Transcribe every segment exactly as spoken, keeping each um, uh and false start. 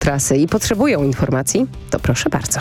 trasy i potrzebują informacji, to proszę bardzo.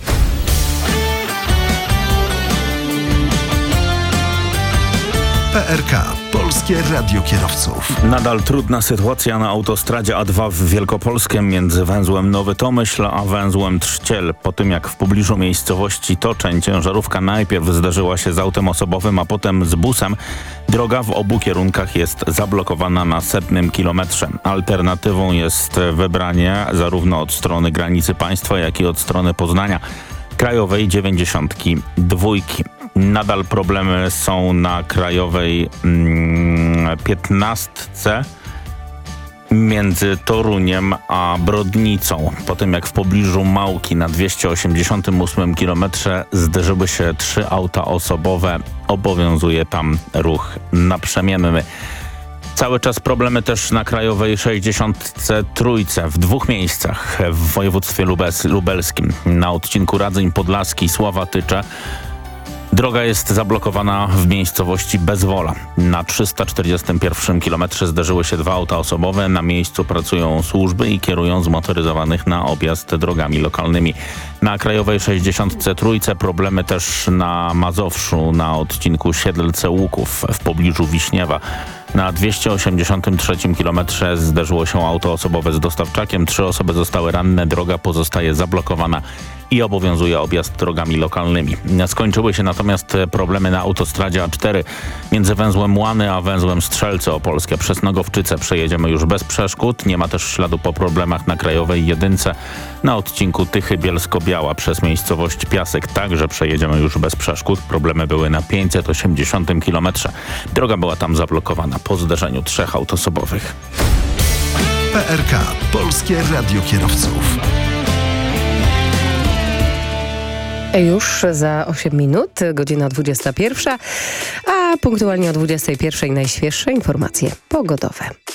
P R K. Polskie Radio Kierowców. Nadal trudna sytuacja na autostradzie A dwa w Wielkopolskiem między węzłem Nowy Tomyśl a węzłem Trzciel. Po tym jak w pobliżu miejscowości Toczeń ciężarówka najpierw zderzyła się z autem osobowym, a potem z busem, droga w obu kierunkach jest zablokowana na setnym kilometrze. Alternatywą jest wybranie zarówno od strony granicy państwa, jak i od strony Poznania krajowej dziewięćdziesiątki dwójki. Nadal problemy są na krajowej mm, piętnastce między Toruniem a Brodnicą. Po tym jak w pobliżu Małki na dwieście osiemdziesiątym ósmym kilometrze zderzyły się trzy auta osobowe, obowiązuje tam ruch naprzemienny. Cały czas problemy też na krajowej sześćdziesiątce trójce w dwóch miejscach w województwie lubes, lubelskim. Na odcinku Radzyń Podlaski Sławatycze droga jest zablokowana w miejscowości Bezwola. Na trzysta czterdziestym pierwszym kilometrze zderzyły się dwa auta osobowe. Na miejscu pracują służby i kierują zmotoryzowanych na objazd drogami lokalnymi. Na krajowej sześćdziesiątce trójce problemy też na Mazowszu na odcinku Siedlce Łuków w pobliżu Wiśniewa. Na dwieście osiemdziesiątym trzecim kilometrze zderzyło się auto osobowe z dostawczakiem. Trzy osoby zostały ranne. Droga pozostaje zablokowana i obowiązuje objazd drogami lokalnymi. Skończyły się natomiast problemy na autostradzie A cztery między węzłem Łany a węzłem Strzelce Opolskie. Przez Nogowczyce przejedziemy już bez przeszkód. Nie ma też śladu po problemach na krajowej jedynce. Na odcinku Tychy Bielsko-Biała przez miejscowość Piasek także przejedziemy już bez przeszkód. Problemy były na pięćset osiemdziesiątym kilometrze. Droga była tam zablokowana po zderzeniu trzech aut osobowych. P R K. Polskie Radio Kierowców. Już za osiem minut, godzina dwudziesta pierwsza, a punktualnie o dwudziestej pierwszej najświeższe informacje pogodowe.